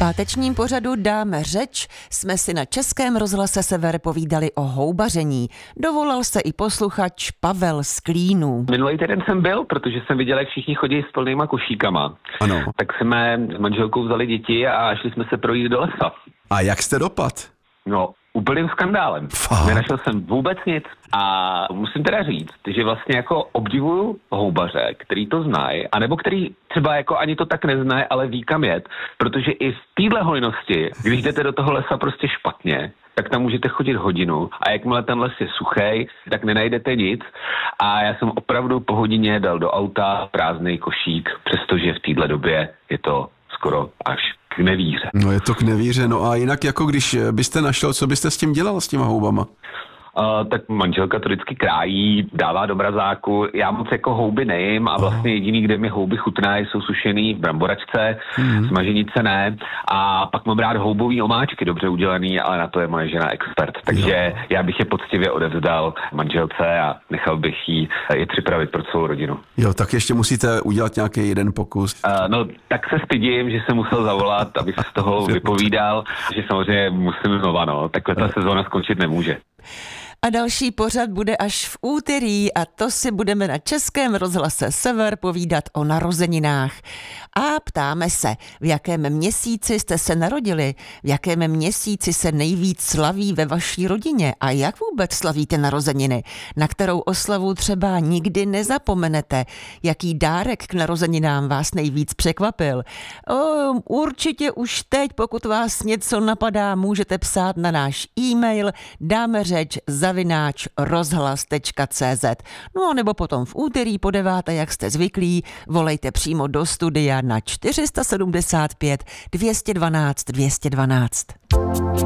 pátečním pořadu Dáme řeč jsme si na Českém rozhlase Sever povídali o houbaření. Dovolal se i posluchač Pavel z Klínu. Minulý týden jsem byl, protože jsem viděl, jak všichni chodí s plnýma košíkama. Ano. Tak jsme s manželkou vzali děti a šli jsme se projít do lesa. A jak jste dopad? No, úplným skandálem. Fakt? Nenašel jsem vůbec nic. A musím teda říct, že vlastně jako obdivuju houbaře, který to znají, anebo který třeba jako ani to tak neznají, ale ví kam jet. Protože i v téhle hojnosti, když jdete do toho lesa prostě špatně, tak tam můžete chodit hodinu a jakmile ten les je suchý, tak nenajdete nic. A já jsem opravdu po hodině dal do auta prázdnej košík, přestože v téhle době je to skoro až k nevíře. No je to k nevíře, no a jinak jako když byste našel, co byste s tím dělal s těma houbama? Tak manželka to vždycky krájí, dává do mrazáku. Já moc jako houby nejím a vlastně jediný, kde mi houby chutnají, jsou sušený v bramboračce, smaženice ne. A pak mám rád houbový omáčky, dobře udělaný, ale na to je moje žena expert. Takže já bych je poctivě odevzdal manželce a nechal bych jí je připravit pro celou rodinu. Jo, tak ještě musíte udělat nějaký jeden pokus. No, tak se stydím, že jsem musel zavolat, abych z toho vypovídal, že samozřejmě musím znova, no. Takhle ta sezóna skončit nemůže. A další pořad bude až v úterý a to si budeme na Českém rozhlase Sever povídat o narozeninách. A ptáme se, v jakém měsíci jste se narodili, v jakém měsíci se nejvíc slaví ve vaší rodině a jak vůbec slavíte narozeniny, na kterou oslavu třeba nikdy nezapomenete, jaký dárek k narozeninám vás nejvíc překvapil. Určitě už teď, pokud vás něco napadá, můžete psát na náš e-mail dameřeč@rozhlas.cz. No a nebo potom v úterý po 9, jak jste zvyklí, volejte přímo do studia na 475 212 212.